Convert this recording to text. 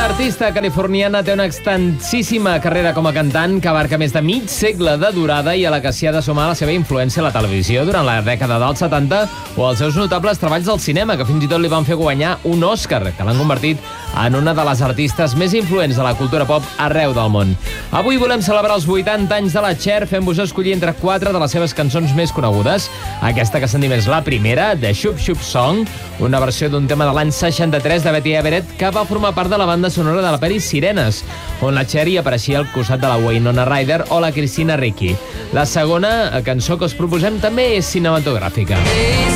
L'artista californiana té una extensíssima carrera com a cantant que abarca més de mig segle de durada i a la que s'hi ha de sumar la seva influència a la televisió durant la dècada dels 70 o els seus notables treballs al cinema, que fins i tot li van fer guanyar un Òscar, que l'han convertit en una de les artistes més influents de la cultura pop arreu del món. Avui volem celebrar els 80 anys de la Cher, fent-vos escollir entre 4 de les seves cançons més conegudes. Aquesta que sentim és la primera, The Shoop Shoop Song, una versió d'un tema de l'any 63 de Betty Everett que va formar part de la banda sonora de la pel·li Sirenes, on la Cher hi apareixia al costat de la Winona Ryder o la Christina Ricci. La segona cançó que us proposem també és cinematogràfica.